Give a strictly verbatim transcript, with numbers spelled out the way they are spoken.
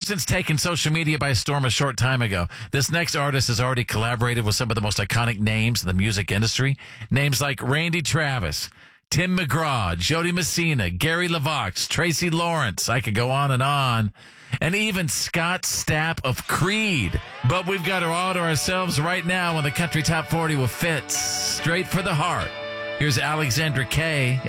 person's taken social media by storm a short time ago. This next artist has already collaborated with some of the most iconic names in the music industry. Names like Randy Travis, Tim McGraw, Jody Messina, Gary LaVox, Tracy Lawrence. I could go on and on. And even Scott Stapp of Creed. But we've got her all to ourselves right now on the Country Top forty with Fitz. Straight for the heart. Here's Alexandra Kay